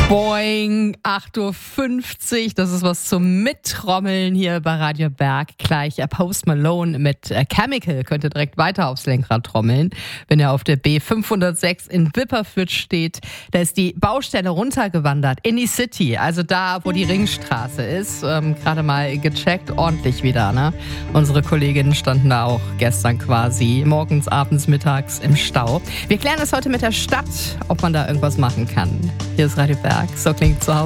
Boing, 8:50 Uhr, das ist was zum Mittrommeln hier bei Radio Berg. Gleich Post Malone mit Chemical, könnt ihr direkt weiter aufs Lenkrad trommeln. Wenn ihr auf der B506 in Wipperfürth steht, da ist die Baustelle runtergewandert in die City, also da, wo die Ringstraße ist. Gerade mal gecheckt, ordentlich wieder, ne? Unsere Kolleginnen standen da auch gestern quasi morgens, abends, mittags im Stau. Wir klären es heute mit der Stadt, ob man da irgendwas machen kann. Hier ist Radio Berg. So klingt zu Hause.